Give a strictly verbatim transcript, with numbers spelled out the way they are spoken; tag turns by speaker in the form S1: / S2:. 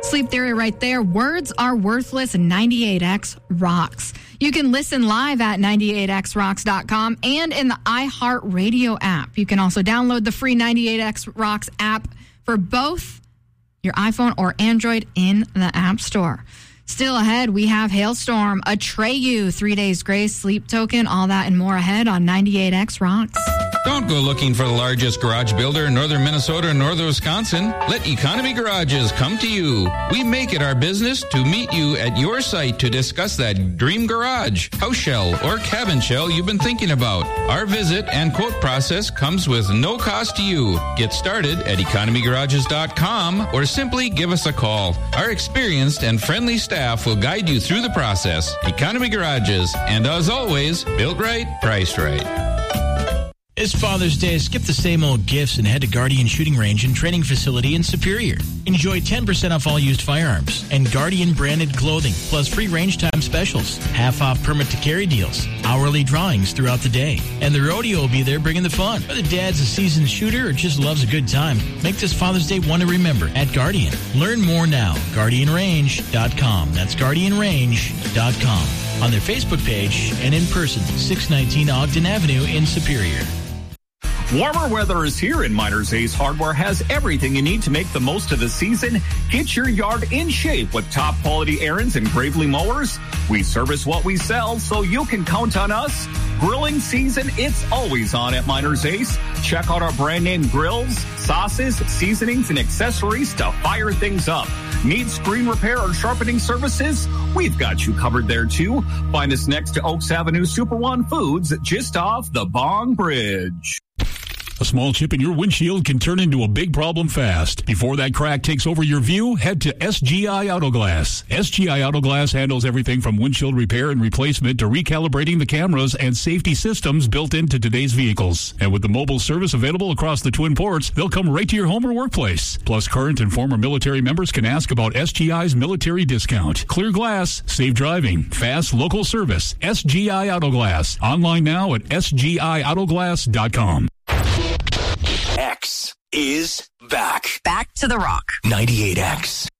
S1: Sleep Theory right there. Words are worthless. ninety-eight X rocks. You can listen live at ninety-eight x rocks dot com and in the iHeartRadio app. You can also download the free ninety-eight X Rocks app for both your iPhone or Android in the App Store. Still ahead, we have Hailstorm, Atreyu, three days grace, sleep token, all that and more ahead on ninety-eight X Rocks.
S2: Don't go looking for the largest garage builder in northern Minnesota or northern Wisconsin. Let Economy Garages come to you. We make it our business to meet you at your site to discuss that dream garage, house shell, or cabin shell you've been thinking about. Our visit and quote process comes with no cost to you. Get started at economy garages dot com or simply give us a call. Our experienced and friendly staff will guide you through the process. Economy Garages, and as always, built right, priced right.
S3: It's Father's Day. Skip the same old gifts and head to Guardian Shooting Range and Training Facility in Superior. Enjoy ten percent off all used firearms and Guardian branded clothing, plus free range time specials, half off permit to carry deals, hourly drawings throughout the day. And the rodeo will be there bringing the fun. Whether dad's a seasoned shooter or just loves a good time, make this Father's Day one to remember at Guardian. Learn more now. Guardian Range dot com. That's Guardian Range dot com. On their Facebook page and in person, six nineteen Ogden Avenue in Superior.
S4: Warmer weather is here, and Miners Ace Hardware has everything you need to make the most of the season. Get your yard in shape with top quality Ariens and Gravely mowers. We service what we sell, so you can count on us. Grilling season, it's always on at Miners Ace. Check out our brand name grills, sauces, seasonings, and accessories to fire things up. Need screen repair or sharpening services? We've got you covered there, too. Find us next to Oaks Avenue Super One Foods, just off the Bong Bridge.
S5: A small chip in your windshield can turn into a big problem fast. Before that crack takes over your view, head to S G I Autoglass. S G I Autoglass handles everything from windshield repair and replacement to recalibrating the cameras and safety systems built into today's vehicles. And with the mobile service available across the Twin Ports, they'll come right to your home or workplace. Plus, current and former military members can ask about S G I's military discount. Clear glass, safe driving, fast local service. S G I Autoglass. Online now at S G I autoglass dot com.
S6: X is back.
S7: Back to the Rock.
S6: ninety-eight X.